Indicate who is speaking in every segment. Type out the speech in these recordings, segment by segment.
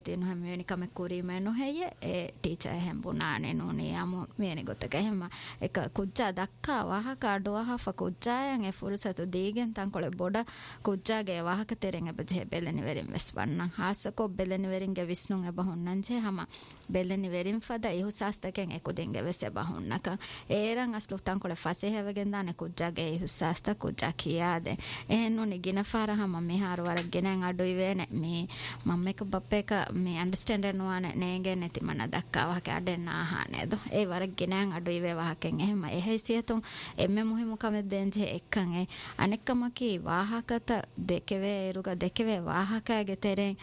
Speaker 1: තියන හැම වෙනි කම කුරීම නොහෙය ඒ ටීචර් එහෙම් බුණානේ නෝනේ යමු මේනේ ගොතක එහෙම එක කුජ්ජා දක්කා වාහක අඩුවහ ෆකුජ්ජායන් ඒ ෆුරුසතු දීගෙන් තංකොල බොඩ කුජ්ජාගේ වාහක තෙරෙන් එබජේ බෙලෙනි වෙරින් වෙස් වන්නන් හාසකෝ බෙලෙනි වෙරින්ගේ විස්නුන් එබහොන්නන් ජේ හම බෙලෙනි වෙරින් ෆද ඉහුසාස්තකෙන් එකුදින්ගේ වෙස් එබහොන්නක ඒරන් අස්ලු තංකොල ෆසේ හැවගෙන් දානේ කුජ්ජාගේ ඉහුසාස්ත කුජ්ජා කියාදේ එහෙන් නුනි ගිනෆාර හම මිහාර වරක් ගෙනන් අඩුයි වේනේ මේ මම එක බප්පේක මේ අන්ඩර්ස්ටෑන්ඩ් කරනවාන නේගේ නැති මන දක්කාවා කැඩෙන්න ආහනේද ඒ වරක් ගෙනන් අඩුයි වේ වහකෙන් එහෙම එහෙසියතුන් එම්මෙ මුහිමු කමෙ දෙන්ජේ එක්කන් ඒ අනෙක්කමකි වාහකත දෙකවේ එරුග දෙකවේ වාහකගේ තෙරෙන්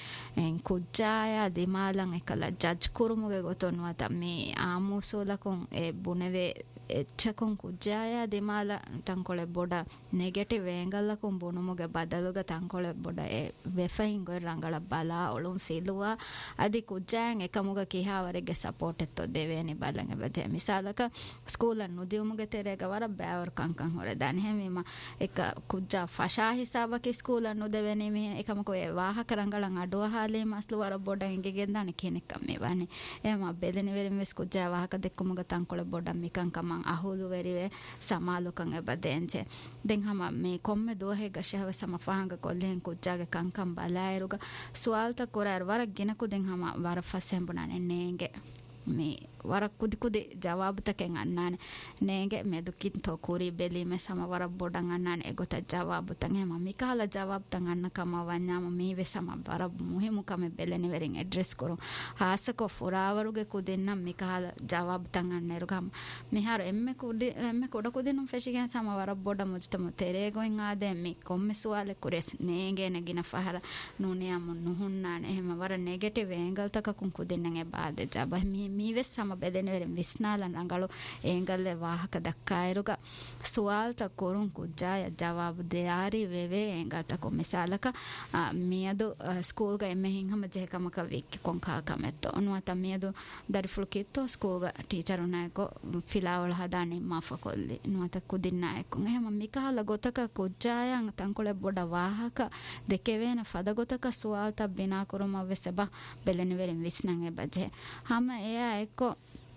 Speaker 1: කුජ්ජාය දිමාලන් එකල ජජ් කුරුමුගේ ගොතොන්වත මේ ආමුසෝලකුන් ඒ බුනවේ එච්චකුන් කුජ්ජාය දිමාල තංකොල බොඩ නෙගටිව් එංගල්ලකුන් බුනුමුගේ බදලුග තංකොල බොඩ ඒ වෙෆයින් ගොර රංගල බලා ඔලුන් ෆිලුවා අදි කුජ්ජායන් එකමුග කිහාවරගේ සපෝට් එත්තෝ දෙවේනි බලංග බජේ මිසාලක ස්කූල් නුදියුමුගේ තෙරේග වර බෑවර් කංකන් හොර දන් හැමීම එක කුජ්ජා ෆෂා හිසාබක ස්කූල් නුදෙවෙනි මේ එකමක ඒ වාහක රංගලන් අඩුව හාලේ මස්ලු වර බොඩ ඉංගෙගෙන් දාන කෙනෙක් මේ වන්නේ එහෙම බෙලෙනි වෙරින් වෙස් කුජ්ජා වාහක දෙකමුග තංකොල බොඩ මිකන් කම අහුලු වෙරිවේ සමාලුකන් එබදෙන්චේ දෙන් හම මේ කොම්මෙ දෝහෙ ගෂහව සමෆාංග කොල්ලෙන් කුජ්ජාගේ කංකම් බලායරුග සුවාල්ත කොරාර වරක් ගෙනකු දෙන් හම වර ෆසෙන් බුණානේ නේගේ මේ වරක් කුදි කුදි ජවාබුතකෙන් අන්නානේ නේගේ මෙදුකින් තොකුරි බෙලීමේ සමවර බොඩන් අන්නානේ එගොත ජවාබුතන් එම මිකාල ජවාබුතන් අන්න කම වඤ්ඤාම මීවේ සම වර මුහිමු කම බෙලෙනි වෙරින් ඇඩ්‍රස් කරු හාසක ෆොරාවරුගේ කුදින්නම් මිකාල ජවාබුතන් අන්නේරුගම මිහාර එම්මෙ කොඩ කුදිනුම් ෆෙෂිගෙන් සමවර බොඩ මුජතම තෙරේ ගොයින් ආදේ මි කොම්මෙ සුවාලෙ කුරෙස් නේගේ නගින ෆහර නුනියම් නුහුන්නානේ එහෙම වර නෙගටිව් එංගල් තකකුන් කුදින්නන් ඒ බාදේ ජබ මීවෙස් සම බෙදෙන වෙරින් විස්නාලන් අඟලු එංගල්ලේ වාහක දක්කායරුග සුවාල්ත කොරුන් කුජ්ජාය ජවාබු දෙයාරි වෙවේ එංගල්ත කොමිසාලක මියදු ස්කූල්ග එම්මෙහින් හම ජෙකමක වික්කි කොන්කා කමෙත්තෝ ඔනුවත මියදු දරිෆුල් කිත්තෝ ස්කූල්ග ටීචර් උනායකෝ ෆිලාවල හදානේ මාෆකොල්ලි නුවත කුදින්නායකුන් එහෙම මිකහල ගොතක කුජ්ජායන් තංකොලෙ බොඩ වාහක දෙකේවේන ෆද ගොතක සුවාල්ත බිනා කරුම වෙසබ බෙලෙන වෙරින් විස්නන් එබජේ හම එයා එක්කෝ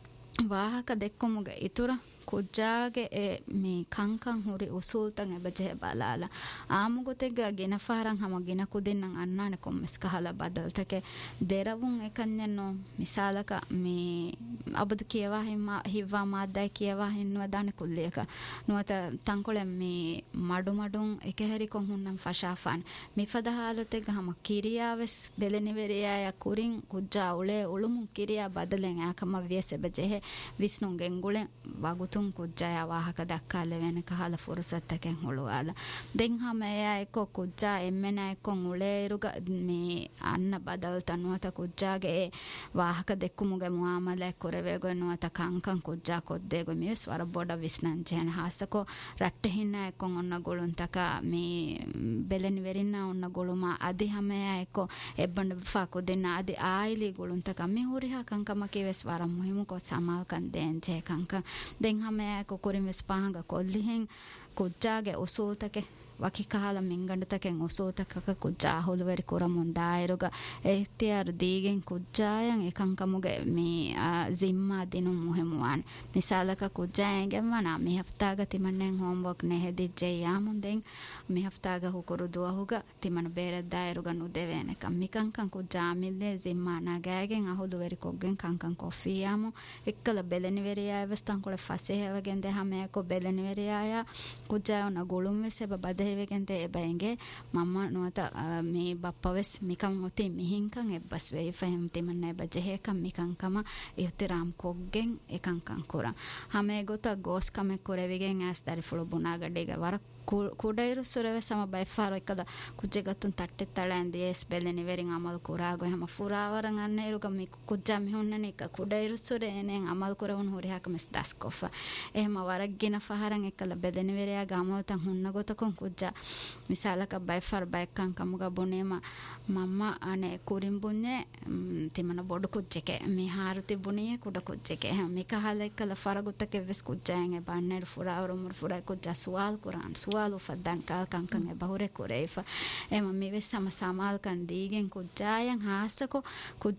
Speaker 1: වාහක දෙක්කොමුගේ ඉතුර කුජ්ජාගේ මේ කංකන් හුරි උසූල්තන් එබජේ බලාලා ආමුගොතෙග ගෙනෆාරන් හම ගෙන කුදින්නම් අන්නානේ කොම්මස් කහලා බදල්තකේ දෙරවුන් එකන්නෝ මිසාලක මේ අබදු කියවා හිව්වා මාද්දයි කියවා හින්නවා දාන කුල්ලේක නුවත තංකොලෙ මේ මඩුන් එකහැරි කොන් හුන්නම් ෆෂාෆාන් මිෆද හාලතෙග හම කිරියාවස් බෙලෙනිවෙරියා කුරින් කුජ්ජා උලේ උළුමුන් කිරියා බදලෙන් ආකම වියස් එබජේ විස්නුන් ගෙන්ගුලෙන් වගුතුන් කුජ්ජාය වාහක දක්කාල වෙන කහල ෆුරුසත්තකෙන් හොළුවාලා දෙන් හම එයා එක්ක කුජ්ජා එම්මෙන එක්කොන් උලේරුග මේ අන්න බදල් තනුවත කුජ්ජාගේ වාහක දෙක්කුමුගේ මුආමලේ කරවෙගො නුවත කංකන් කුජ්ජා කොද්දේගො මිස් වර බොඩ විස්නන් ජෙන හාසකෝ රට්ටහින්න එක්කොන් ඔන්න ගොළුන් තක මේ බෙලෙනි වෙරින්න ඔන්න ගොළුමා අදි හම එයා එක්ක එබ්බන්න ෆාකු දෙන්න අදි ආයිලි ගොළුන් තක මේ හොරිහා කංකම කේවස් වර මුහිමු කො සමාල්කන් දෙන් ජේ කංකන් දෙන් හම කොරින් වෙස්පාහඟ කොල්ලිහෙන් කුජ්ජාගේ උසූතකේ වකි කහලා මින්ගඬතකෙන් උසූතකක කුජ්ජා හොලවරි කුරමුන් දායරුග එහ්තියාර දීගෙන් කුජ්ජායන් එකංකමුගේ මේ zimma dinum muhimuan misalaka කුජ්ජායන්ගෙන් වනා මේ හෆ්තාග තිමන්නෙන් හෝම්වර්ක් නෙහෙදිජ්ජේ යාමුන් දෙන් මේ හෆ්තාග හුකුරු දුවහුග තිමන බේරද දායරුග නුදෙවෙනක මිකංකන් කුජ්ජා මිල්ලේ zimma නගෑගෙන් අහුලවරි කොග්ගෙන් කංකන් කොෆී යාමු එක්කල බෙලෙනි වෙරියා වස්තන් කොල ෆසේවගෙන් දෙහමේ කො බෙලෙනි වෙරියා කුජ්ජායන ගොළුම් වෙසබ බදේ වෙගෙන්තේ එබැංගේ මම නොත මේ බප්පවස් මිකම් ඔතේ මිහින්කන් එබ්බස් වෙයි ෆහෙම් තිමන්න එබජෙහකම් මිකංකම ඉහතරාම් කොග්ගෙන් එකංකන් කුරා හැම ගොත ගෝස් කම කොරෙවිගෙන් ඇස් දරිෆුළු බුනාගඩේග වර කුඩයිරු සොරව සම බයිෆාර එකද කුජ්ජගතුන් තට්ටෙ තලැන්දී එස් බෙලෙනි වෙරින් අමල් කුරාගො හැම ෆුරාවරන් අන්නේරුග මේ කුජ්ජා මිහුන්නනේ එක කුඩයිරු සොරේනෙන් අමල් කරවුන් හොරිහකම ස්දස්කොෆ එහෙම වරක්ගෙන ෆහරන් එකල බෙදෙනි වෙරියා ගාමවතන් හුන්න ගොතකොන් කුජ්ජා මිසාලක බයිෆාර බයිකන් කමුග බොනේම මම්ම අනේ කුරින් බුන්නේ තිමන බොඩ කුජ්ජකේ මේ හාරුති බුනියේ කුඩ කුජ්ජකේ හැම මේක හාල එකල ෆරගොතකේ වෙස් කුජ්ජායන් ඒ බන්නේර ෆුරාවරුම් ෆුරා කුජ්ජා සුවාල් Quran sualu faddan kal kankan e bahure koreifa ema mives sama samal kan digen kujjayan haasako